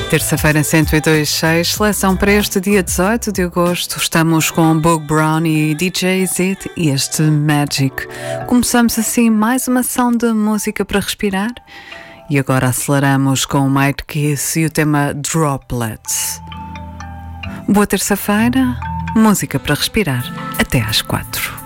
Terça-feira, 102.6, seleção para este dia 18 de agosto. Estamos com Boog Brown e DJ Zid e este Magic. Começamos assim mais uma ação de música para respirar e agora aceleramos com o Might Kiss e o tema Droplets. Boa terça-feira, música para respirar até às 4.